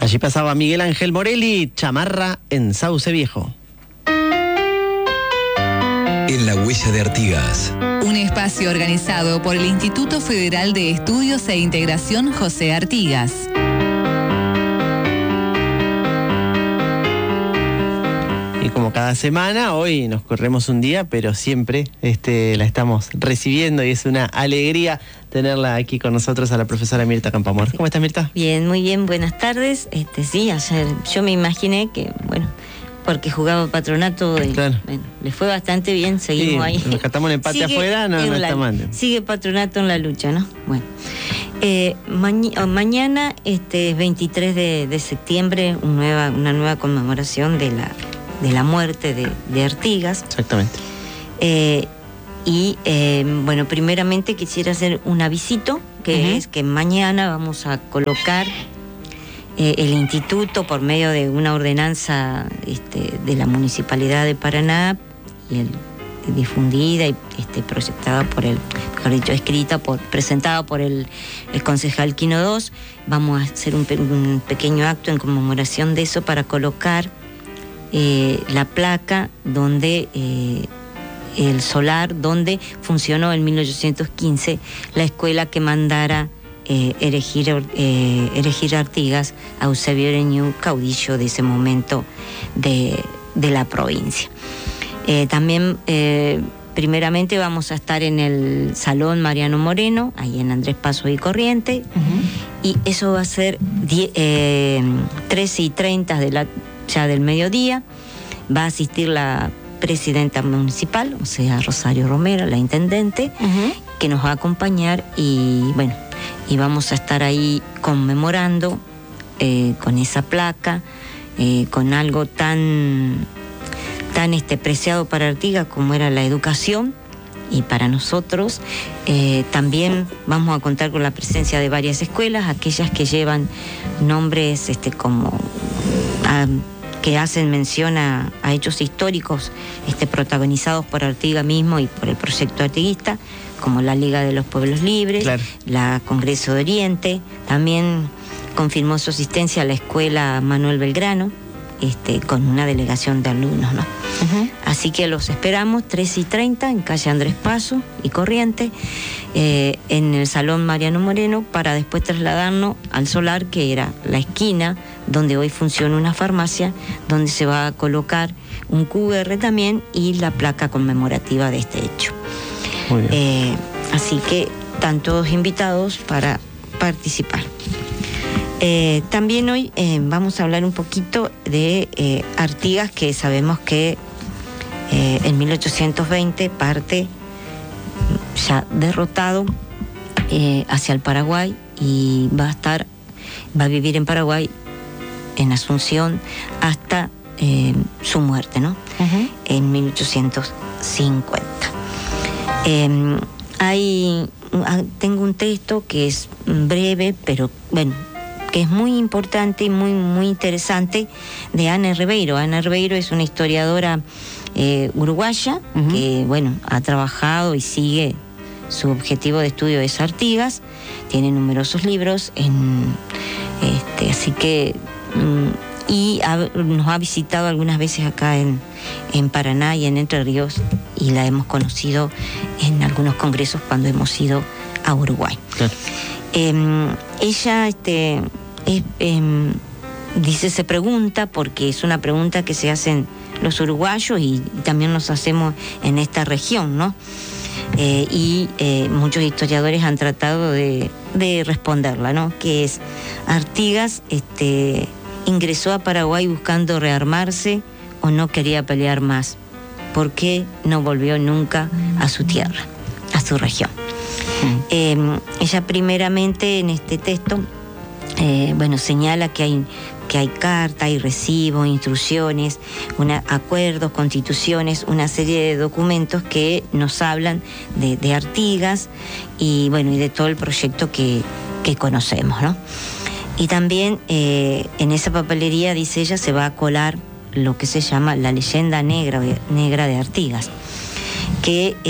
Allí pasaba Miguel Ángel Morelli, Chamarra en Sauce Viejo. En la huella de Artigas. Un espacio organizado por el Instituto Federal de Estudios e Integración José Artigas. Y como cada semana, hoy nos corremos un día, pero siempre la estamos recibiendo y es una alegría tenerla aquí con nosotros a la profesora Mirta Campamor. ¿Cómo estás, Mirta? Bien, muy bien, buenas tardes. Sí, ayer yo me imaginé que, bueno, porque jugaba Patronato y claro, bueno, le fue bastante bien, seguimos ahí. Rescatamos el empate afuera, no está mal. Sigue Patronato en la lucha, ¿no? Bueno. Mañana, 23 de septiembre, una nueva conmemoración de la muerte de Artigas. Exactamente. Bueno, primeramente quisiera hacer un avisito, que es que mañana vamos a colocar el instituto por medio de una ordenanza de la Municipalidad de Paraná, difundida y proyectada por mejor dicho, presentada por el concejal Quino 2. Vamos a hacer un pequeño acto en conmemoración de eso para colocar la placa donde el solar donde funcionó en 1815 la escuela que mandara erigir Artigas a Eusebio Ereñú, caudillo de ese momento de la provincia. También primeramente vamos a estar en el Salón Mariano Moreno, ahí en Andrés Paso y Corriente, y eso va a ser 13:30 ya del mediodía. Va a asistir la presidenta municipal, o sea, Rosario Romero, la intendente, que nos va a acompañar y bueno, y vamos a estar ahí conmemorando con esa placa, con algo tan preciado para Artigas como era la educación. Y para nosotros también vamos a contar con la presencia de varias escuelas, aquellas que llevan nombres como que hacen mención a hechos históricos protagonizados por Artigas mismo y por el proyecto artiguista, como la Liga de los Pueblos Libres, claro, la Congreso de Oriente. También confirmó su asistencia a la escuela Manuel Belgrano, con una delegación de alumnos, ¿no? Así que los esperamos 13:30 en calle Andrés Paso y Corriente, en el Salón Mariano Moreno, para después trasladarnos al solar, que era la esquina donde hoy funciona una farmacia, donde se va a colocar un QR también y la placa conmemorativa de este hecho. Muy bien. Así que están todos invitados para participar. También hoy vamos a hablar un poquito de Artigas, que sabemos que en 1820 parte ya derrotado hacia el Paraguay y va a vivir en Paraguay, en Asunción, hasta su muerte, ¿no? En 1850. Tengo un texto que es breve, pero bueno, que es muy importante y muy, muy interesante, de Ana Ribeiro. Ana Ribeiro es una historiadora uruguaya que, bueno, ha trabajado y sigue su objetivo de estudio es Artigas. Tiene numerosos libros, así que nos ha visitado algunas veces acá en Paraná y en Entre Ríos, y la hemos conocido en algunos congresos cuando hemos ido a Uruguay. Claro. Ella se pregunta, porque es una pregunta que se hacen los uruguayos y también nos hacemos en esta región, ¿no? Muchos historiadores han tratado de responderla, ¿no? Que es: Artigas ingresó a Paraguay buscando rearmarse o no quería pelear más. ¿Por qué no volvió nunca a su tierra, a su región? Ella primeramente en este texto señala que hay carta, hay recibo, instrucciones, acuerdos, constituciones, una serie de documentos que nos hablan de Artigas y de todo el proyecto que conocemos, ¿no? Y también en esa papelería, dice ella, se va a colar lo que se llama la leyenda negra de Artigas,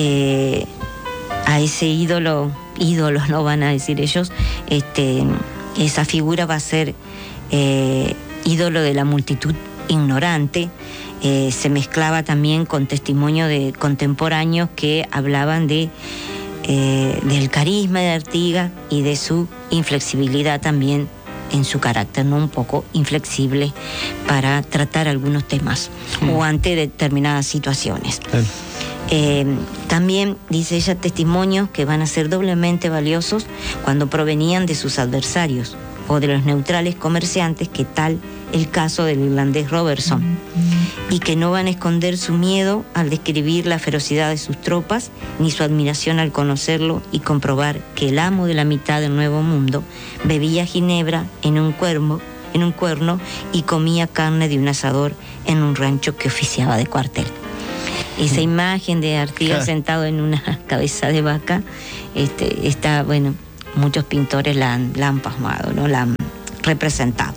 que a ese ídolos no van a decir ellos, esa figura va a ser ídolo de la multitud ignorante. Se mezclaba también con testimonio de contemporáneos que hablaban del carisma de Artigas y de su inflexibilidad también en su carácter, ¿no? Un poco inflexible para tratar algunos temas o ante determinadas situaciones. También dice ella testimonios que van a ser doblemente valiosos cuando provenían de sus adversarios o de los neutrales comerciantes, que tal el caso del irlandés Robertson, y que no van a esconder su miedo al describir la ferocidad de sus tropas, ni su admiración al conocerlo y comprobar que el amo de la mitad del Nuevo Mundo bebía ginebra en un cuerno y comía carne de un asador en un rancho que oficiaba de cuartel. Esa imagen de Artigas sentado en una cabeza de vaca, está, bueno, muchos pintores la han pasmado, ¿no? La han representado.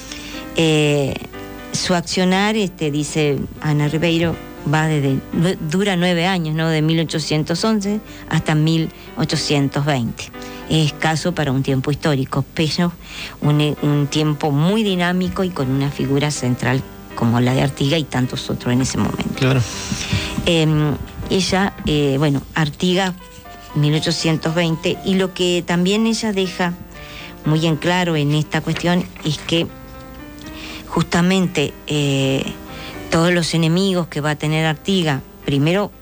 Su accionar, dice Ana Ribeiro, dura 9 años, ¿no? De 1811 hasta 1820. Es escaso para un tiempo histórico, pero un tiempo muy dinámico y con una figura central como la de Artigas y tantos otros en ese momento. Claro. Ella, Artigas, 1820, y lo que también ella deja muy en claro en esta cuestión es que justamente todos los enemigos que va a tener Artigas, primero,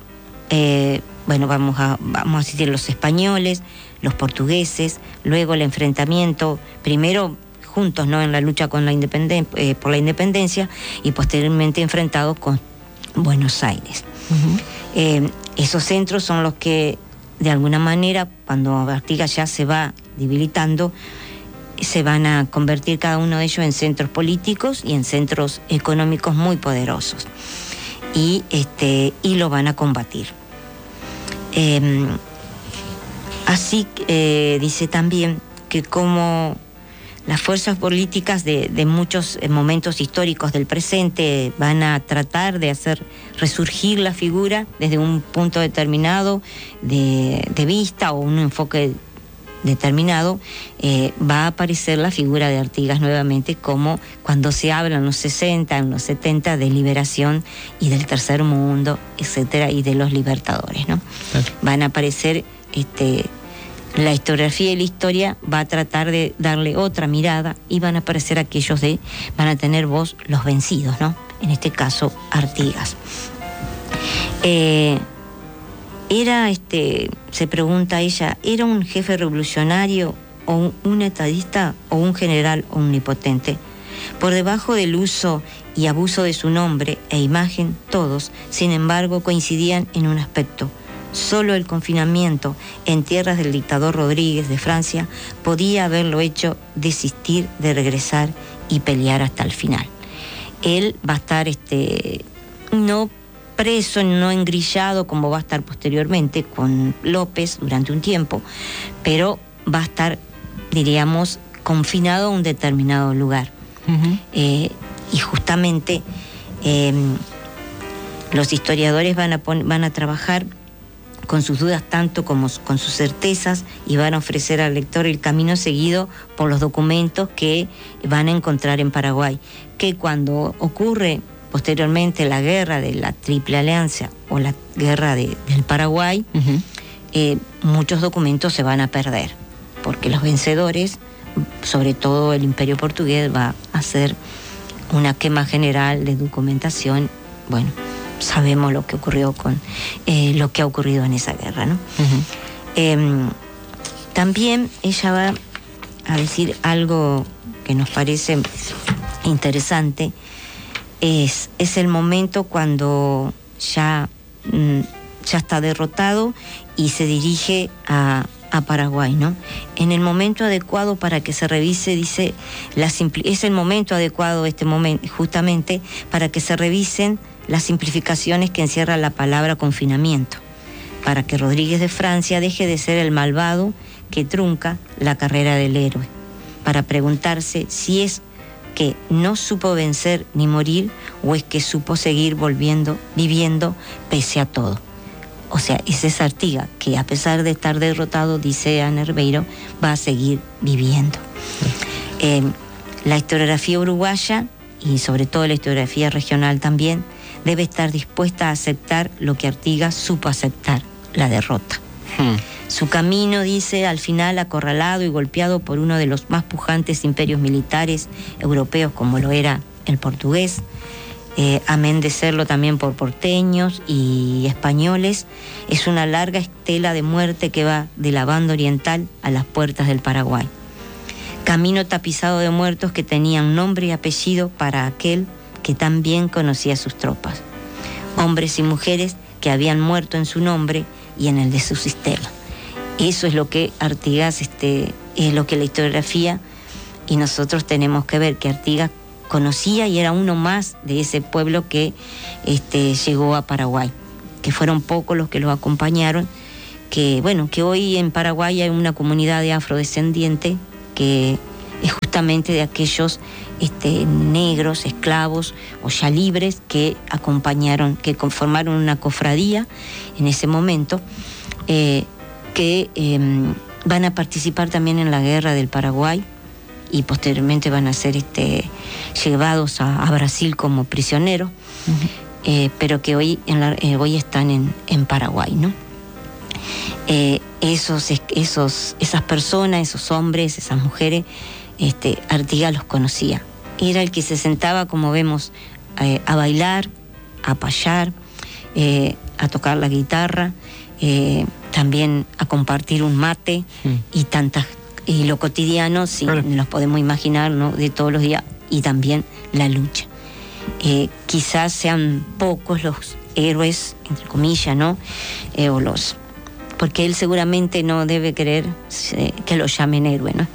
vamos a decir los españoles, los portugueses, luego el enfrentamiento, primero juntos, ¿no?, en la lucha con por la independencia, y posteriormente enfrentados con Buenos Aires. Esos centros son los que, de alguna manera, cuando Artigas ya se va debilitando, se van a convertir cada uno de ellos en centros políticos y en centros económicos muy poderosos, y lo van a combatir. Así dice también que como las fuerzas políticas de muchos momentos históricos del presente van a tratar de hacer resurgir la figura desde un punto determinado de vista o un enfoque determinado, va a aparecer la figura de Artigas nuevamente, como cuando se habla en los 60, en los 70 de liberación y del tercer mundo, etcétera, y de los libertadores, ¿no? Claro. Van a aparecer la historiografía y la historia va a tratar de darle otra mirada, y van a aparecer van a tener voz los vencidos, ¿no? En este caso, Artigas. Se pregunta ella, ¿era un jefe revolucionario o un estadista o un general omnipotente? Por debajo del uso y abuso de su nombre e imagen, todos, sin embargo, coincidían en un aspecto. Solo el confinamiento en tierras del dictador Rodríguez de Francia podía haberlo hecho desistir de regresar y pelear hasta el final. Él va a estar no preso, no engrillado como va a estar posteriormente con López durante un tiempo, pero va a estar, diríamos, confinado a un determinado lugar. Y justamente los historiadores van a trabajar con sus dudas tanto como con sus certezas, y van a ofrecer al lector el camino seguido por los documentos que van a encontrar en Paraguay, que cuando ocurre posteriormente la guerra de la Triple Alianza o la guerra del Paraguay, muchos documentos se van a perder, porque los vencedores, sobre todo el Imperio Portugués, va a hacer una quema general de documentación. Bueno, sabemos lo que ocurrió lo que ha ocurrido en esa guerra, ¿no? También ella va a decir algo que nos parece interesante. Es el momento cuando ya está derrotado y se dirige a Paraguay, ¿no? En el momento adecuado para que se revise, dice, es el momento adecuado, justamente, para que se revisen las simplificaciones que encierra la palabra confinamiento, para que Rodríguez de Francia deje de ser el malvado que trunca la carrera del héroe, para preguntarse si es que no supo vencer ni morir, o es que supo seguir viviendo pese a todo. O sea, ese es Artigas, que a pesar de estar derrotado, dice Ana Ribeiro, va a seguir viviendo. La historiografía uruguaya, y sobre todo la historiografía regional también, debe estar dispuesta a aceptar lo que Artigas supo aceptar, la derrota. Su camino, dice, al final acorralado y golpeado por uno de los más pujantes imperios militares europeos, como lo era el portugués, amén de serlo también por porteños y españoles, es una larga estela de muerte que va de la banda oriental a las puertas del Paraguay. Camino tapizado de muertos que tenían nombre y apellido para aquel que tan bien conocía sus tropas. Hombres y mujeres que habían muerto en su nombre y en el de su sistema. Eso es lo que Artigas, es lo que la historiografía y nosotros tenemos que ver, que Artigas conocía y era uno más de ese pueblo que llegó a Paraguay, que fueron pocos los que lo acompañaron, que hoy en Paraguay hay una comunidad de afrodescendientes que es justamente de aquellos negros, esclavos o ya libres que acompañaron, que conformaron una cofradía en ese momento, que van a participar también en la guerra del Paraguay y posteriormente van a ser llevados a Brasil como prisioneros, pero que hoy están en Paraguay, ¿no? Esas personas, esos hombres, esas mujeres, Artigas los conocía. Era el que se sentaba, como vemos, a bailar, a payar, a tocar la guitarra, también a compartir un mate y lo cotidiano, sí, claro, nos podemos imaginar, ¿no?, de todos los días, y también la lucha. Quizás sean pocos los héroes, entre comillas, ¿no? Porque él seguramente no debe querer que lo llamen héroe, ¿no?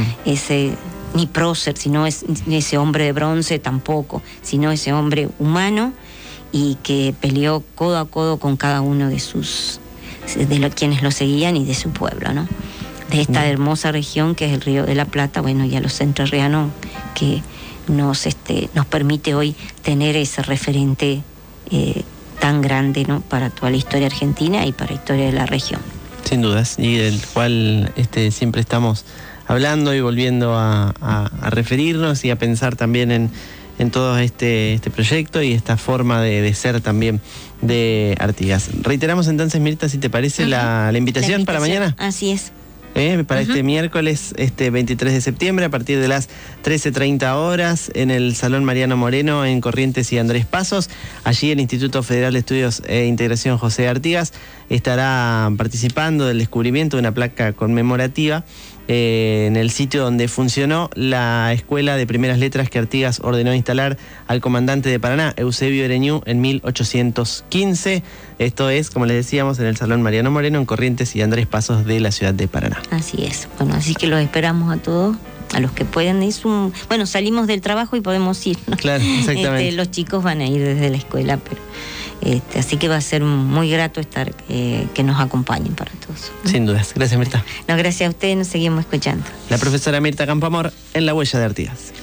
Ni prócer, sino ese hombre de bronce tampoco, sino ese hombre humano y que peleó codo a codo con cada uno de quienes lo seguían y de su pueblo, ¿no? De esta hermosa región que es el Río de la Plata, y a los entrerrianos que nos permite hoy tener ese referente tan grande, ¿no?, para toda la historia argentina y para la historia de la región. Sin dudas, y del cual siempre estamos hablando y volviendo a referirnos y a pensar también en todo este proyecto y esta forma de ser también de Artigas. Reiteramos entonces, Mirta, si te parece, la invitación para mañana. Así es. Para este miércoles 23 de septiembre a partir de las 13:30 horas en el Salón Mariano Moreno en Corrientes y Andrés Pasos. Allí el Instituto Federal de Estudios e Integración José Artigas estará participando del descubrimiento de una placa conmemorativa en el sitio donde funcionó la escuela de primeras letras que Artigas ordenó instalar al comandante de Paraná, Eusebio Ereñú, en 1815. Esto es, como les decíamos, en el Salón Mariano Moreno, en Corrientes y Andrés Pasos de la ciudad de Paraná. Así es. Así que los esperamos a todos, a los que pueden. Salimos del trabajo y podemos ir, ¿no? Claro, exactamente. Los chicos van a ir desde la escuela, pero así que va a ser muy grato estar que nos acompañen para todos, ¿no? Sin dudas. Gracias, Mirta. No, gracias a ustedes, nos seguimos escuchando. La profesora Mirta Campoamor en La Huella de Artigas.